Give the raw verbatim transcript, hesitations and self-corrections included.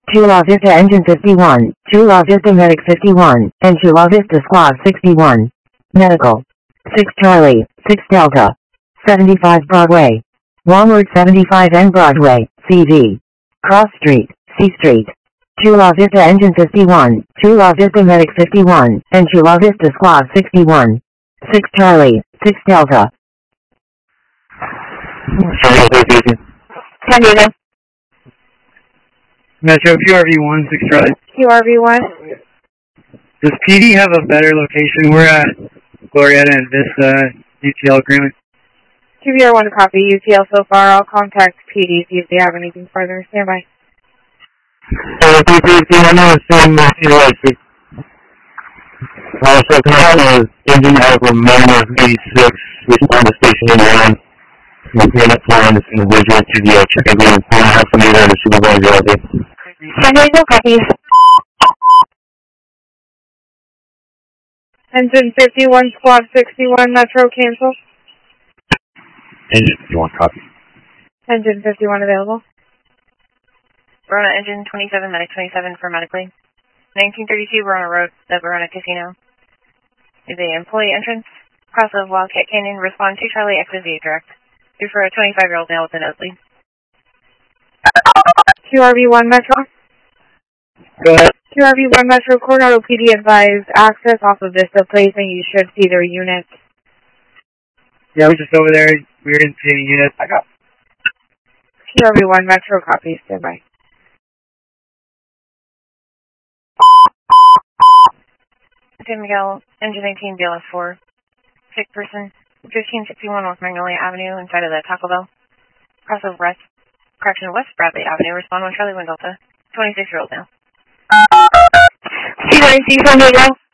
Chula Vista Engine fifty-one, Chula Vista Medic fifty-one, and Chula Vista Squad sixty-one. Medical. six Charlie, six Delta. seventy-five Broadway. Walmart seventy-five N Broadway, C V. Cross Street, C Street. Chula Vista Engine fifty-one, Chula Vista Medic fifty-one, and Chula Vista Squad sixty-one. six Charlie, six Delta. San Diego. Metro Q R V one, six Charlie. Q R V one. Does P D have a better location? We're at Glorieta and Vista U T L agreement. Q V R one copy, U T L so far. I'll contact P D, see if they have anything further. Stand by. Uh, P D, I know it's in eighty-six. Uh, so can I have an engine out of Manor eighty-six, respond to station eighty-one. I'm putting up flying this individual to the uh, check-in room. I have somebody there to supervise out there. San Diego copy. Engine fifty-one, squad sixty-one, Metro cancel. Engine fifty-one, copy. Engine fifty-one available. Verona engine twenty-seven, medic twenty-seven for medic lane. nineteen thirty-two Verona Road, the Verona Casino. Is a employee entrance. Cross of Wildcat Canyon, respond to Charlie, exit via direct. Due for a twenty-five-year-old male with a nosebleed. Q R V one Metro. Go ahead. Q R V one Metro, Coronado P D advised access off of Vista Place, and you should see their units. Yeah, we're just over there. We're in the unit. I got. Q R V one Metro copy, stand by. San Miguel, engine eighteen, B L S four. Sick person. fifteen sixty-one North Magnolia Avenue, inside of the Taco Bell. Cross of West, correction, West Bradley Avenue, respond one Charlie Wind Delta. twenty-six-year-old male. C nineteen San Diego.